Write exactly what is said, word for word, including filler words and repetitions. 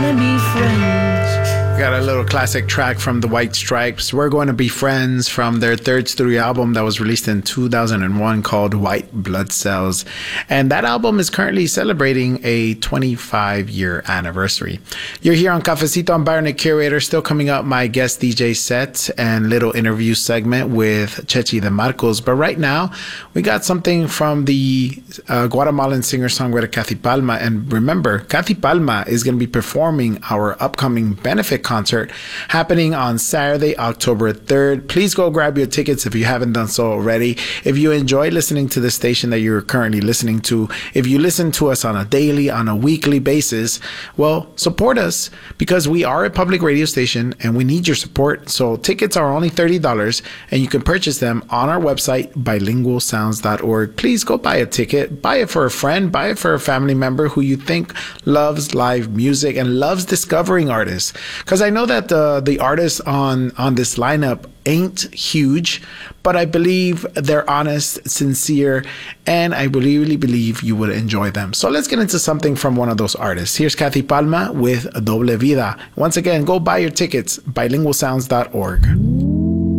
gonna be friends. Got a little classic track from the White Stripes. We're Going to Be Friends from their third studio album that was released in two thousand one called White Blood Cells. And that album is currently celebrating a twenty-five year anniversary. You're here on Cafecito. I'm Byron the Curator. Still coming up, my guest D J set and little interview segment with Chechi De Marcos. But right now, we got something from the uh, Guatemalan singer-songwriter Kathy Palma. And remember, Kathy Palma is going to be performing our upcoming benefit concert happening on Saturday, October third. Please go grab your tickets if you haven't done so already. If you enjoy listening to the station that you're currently listening to, if you listen to us on a daily, on a weekly basis, well, support us because we are a public radio station and we need your support. So tickets are only thirty dollars and you can purchase them on our website, bilingual sounds dot org. Please go buy a ticket, buy it for a friend, buy it for a family member who you think loves live music and loves discovering artists. Because I know that the the artists on on this lineup ain't huge, but I believe they're honest, sincere, and I really believe you would enjoy them. So let's get into something from one of those artists. Here's Kathy Palma with Doble Vida. Once again, go buy your tickets, bilingual sounds dot org.